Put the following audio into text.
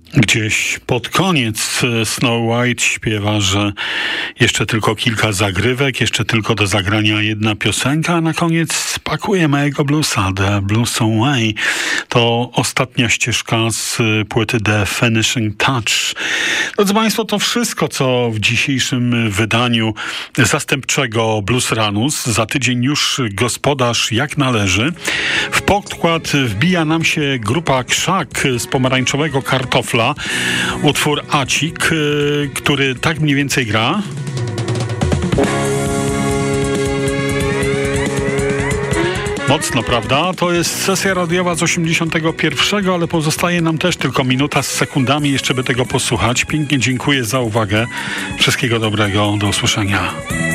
Gdzieś pod koniec Snow White śpiewa, że jeszcze tylko kilka zagrywek, jeszcze tylko do zagrania jedna piosenka, a na koniec spakuje mojego bluesa, The Blues Away. To ostatnia ścieżka z płyty The Finishing Touch. Drodzy Państwo, to wszystko, co w dzisiejszym wydaniu zastępczego Blues Ranus. Za tydzień już gospodarz jak należy. W podkład wbija nam się grupa Krzak z pomarańczowego kartofla. Utwór Acik, który tak mniej więcej gra. Mocno, prawda? To jest sesja radiowa z 81, ale pozostaje nam też tylko minuta z sekundami jeszcze by tego posłuchać. Pięknie dziękuję za uwagę. Wszystkiego dobrego. Do usłyszenia.